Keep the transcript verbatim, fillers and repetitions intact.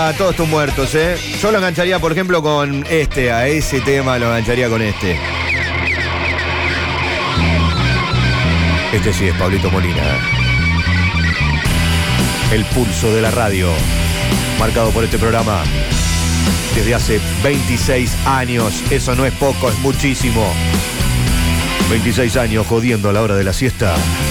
A todos tus muertos, ¿eh? Yo lo engancharía, por ejemplo, con este, a ese tema lo engancharía con este. Este sí es Pablito Molina. El pulso de la radio, marcado por este programa desde hace veintiséis años. Eso no es poco, es muchísimo. veintiséis años jodiendo a la hora de la siesta.